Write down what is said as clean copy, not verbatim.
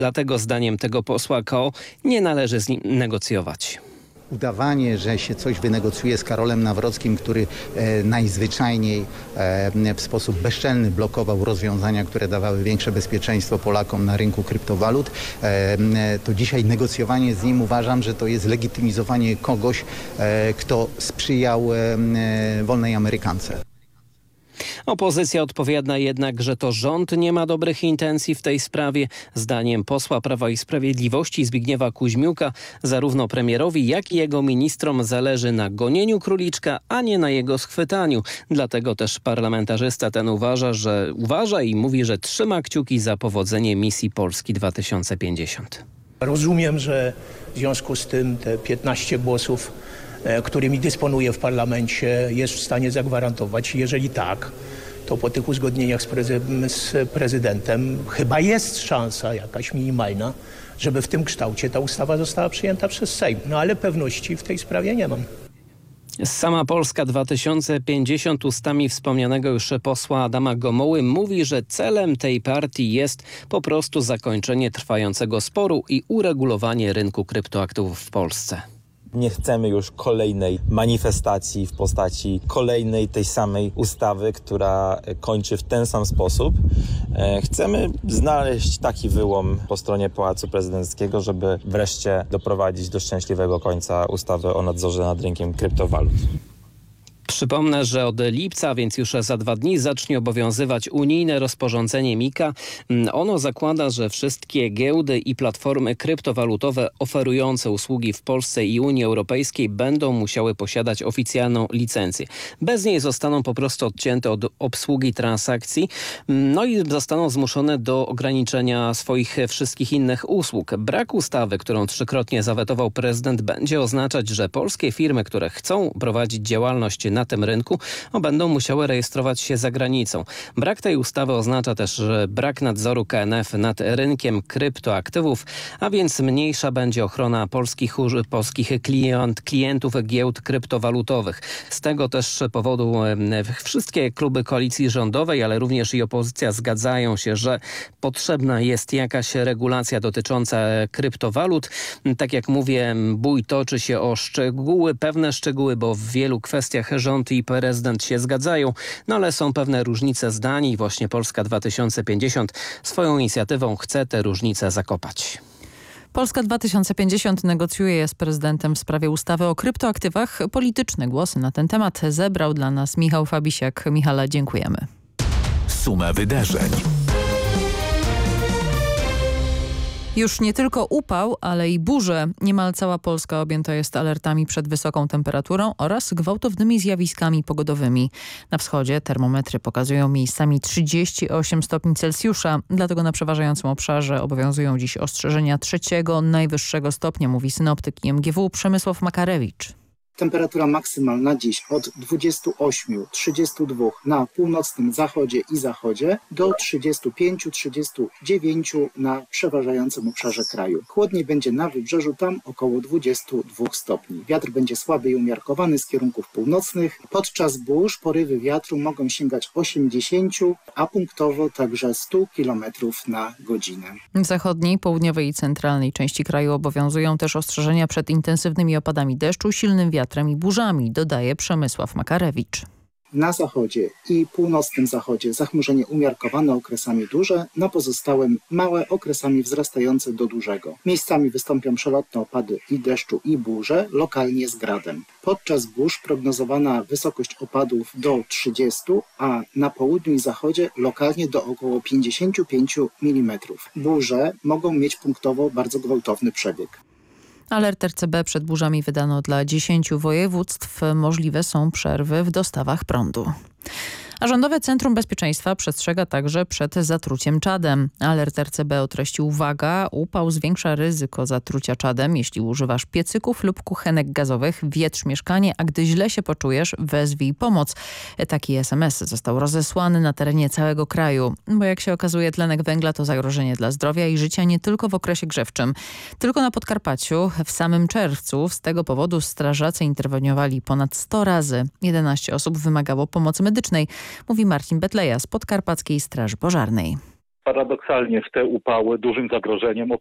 Dlatego zdaniem tego posła KO nie należy z nim negocjować. Udawanie, że się coś wynegocjuje z Karolem Nawrockim, który najzwyczajniej w sposób bezczelny blokował rozwiązania, które dawały większe bezpieczeństwo Polakom na rynku kryptowalut, to dzisiaj negocjowanie z nim uważam, że to jest legitymizowanie kogoś, kto sprzyjał wolnej Amerykance. Opozycja odpowiada jednak, że to rząd nie ma dobrych intencji w tej sprawie. Zdaniem posła Prawa i Sprawiedliwości Zbigniewa Kuźmiuka zarówno premierowi, jak i jego ministrom zależy na gonieniu króliczka, a nie na jego schwytaniu. Dlatego też parlamentarzysta ten uważa i mówi, że trzyma kciuki za powodzenie misji Polski 2050. Rozumiem, że w związku z tym te 15 głosów, którymi dysponuje w parlamencie, jest w stanie zagwarantować. Jeżeli tak, to po tych uzgodnieniach z prezydentem chyba jest szansa jakaś minimalna, żeby w tym kształcie ta ustawa została przyjęta przez Sejm. No ale pewności w tej sprawie nie mam. Sama Polska 2050 ustami wspomnianego już posła Adama Gomoły mówi, że celem tej partii jest po prostu zakończenie trwającego sporu i uregulowanie rynku kryptoaktywów w Polsce. Nie chcemy już kolejnej manifestacji w postaci kolejnej tej samej ustawy, która kończy w ten sam sposób. Chcemy znaleźć taki wyłom po stronie Pałacu Prezydenckiego, żeby wreszcie doprowadzić do szczęśliwego końca ustawy o nadzorze nad rynkiem kryptowalut. Przypomnę, że od lipca, więc już za 2 dni, zacznie obowiązywać unijne rozporządzenie MiCA. Ono zakłada, że wszystkie giełdy i platformy kryptowalutowe oferujące usługi w Polsce i Unii Europejskiej będą musiały posiadać oficjalną licencję. Bez niej zostaną po prostu odcięte od obsługi transakcji, no i zostaną zmuszone do ograniczenia swoich wszystkich innych usług. Brak ustawy, którą 3-krotnie zawetował prezydent, będzie oznaczać, że polskie firmy, które chcą prowadzić działalność na tym rynku, będą musiały rejestrować się za granicą. Brak tej ustawy oznacza też, że brak nadzoru KNF nad rynkiem kryptoaktywów, a więc mniejsza będzie ochrona polskich klientów giełd kryptowalutowych. Z tego też powodu wszystkie kluby koalicji rządowej, ale również i opozycja zgadzają się, że potrzebna jest jakaś regulacja dotycząca kryptowalut. Tak jak mówię, bój toczy się o szczegóły, pewne szczegóły, bo w wielu kwestiach rząd i prezydent się zgadzają, no ale są pewne różnice zdań i właśnie Polska 2050 swoją inicjatywą chce te różnice zakopać. Polska 2050 negocjuje z prezydentem w sprawie ustawy o kryptoaktywach. Polityczne głosy na ten temat zebrał dla nas Michał Fabisiak. Michale, dziękujemy. Suma wydarzeń. Już nie tylko upał, ale i burze. Niemal cała Polska objęta jest alertami przed wysoką temperaturą oraz gwałtownymi zjawiskami pogodowymi. Na wschodzie termometry pokazują miejscami 38 stopni Celsjusza. Dlatego na przeważającym obszarze obowiązują dziś ostrzeżenia 3. najwyższego stopnia, mówi synoptyk IMGW Przemysław Makarewicz. Temperatura maksymalna dziś od 28-32 na północnym zachodzie i zachodzie do 35-39 na przeważającym obszarze kraju. Chłodniej będzie na wybrzeżu, tam około 22 stopni. Wiatr będzie słaby i umiarkowany z kierunków północnych. Podczas burz porywy wiatru mogą sięgać 80, a punktowo także 100 km na godzinę. W zachodniej, południowej i centralnej części kraju obowiązują też ostrzeżenia przed intensywnymi opadami deszczu, silnym wiatrem i burzami, dodaje Przemysław Makarewicz. Na zachodzie i północnym zachodzie zachmurzenie umiarkowane, okresami duże, na pozostałym małe, okresami wzrastające do dużego. Miejscami wystąpią przelotne opady i deszczu i burze, lokalnie z gradem. Podczas burz prognozowana wysokość opadów do 30, a na południu i zachodzie lokalnie do około 55 mm. Burze mogą mieć punktowo bardzo gwałtowny przebieg. Alert RCB przed burzami wydano dla 10 województw. Możliwe są przerwy w dostawach prądu. A Rządowe Centrum Bezpieczeństwa przestrzega także przed zatruciem czadem. Alert RCB o treści: uwaga, upał zwiększa ryzyko zatrucia czadem. Jeśli używasz piecyków lub kuchenek gazowych, wietrz mieszkanie, a gdy źle się poczujesz, wezwij pomoc. Taki SMS został rozesłany na terenie całego kraju. Bo jak się okazuje, tlenek węgla to zagrożenie dla zdrowia i życia nie tylko w okresie grzewczym. Tylko na Podkarpaciu w samym czerwcu z tego powodu strażacy interweniowali ponad 100 razy. 11 osób wymagało pomocy medycznej, mówi Marcin Betleja z Podkarpackiej Straży Pożarnej. Paradoksalnie w te upały dużym zagrożeniem